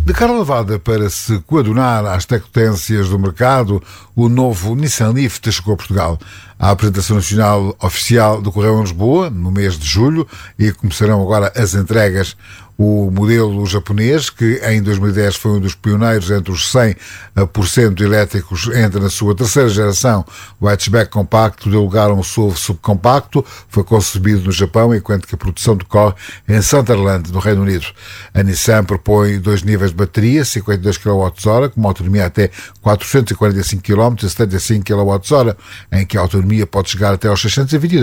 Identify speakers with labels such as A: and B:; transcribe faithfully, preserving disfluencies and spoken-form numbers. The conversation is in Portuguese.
A: De cara lavada para se coadunar às tecotências do mercado, o novo Nissan Leaf chegou a Portugal. A apresentação nacional oficial decorreu em Lisboa, no mês de julho, e começarão agora as entregas. O modelo japonês, que em dois mil e dez foi um dos pioneiros entre os cem por cento elétricos, entra na sua terceira geração. O hatchback compacto deu lugar a um S U V subcompacto, foi concebido no Japão, enquanto que a produção decorre em Sunderland, no Reino Unido. A Nissan propõe dois níveis de bateria, cinquenta e dois quilowatt-hora, com uma autonomia até quatrocentos e quarenta e cinco quilómetros e setenta e cinco quilowatt-hora, em que a autonomia pode chegar até aos seiscentos e vinte e dois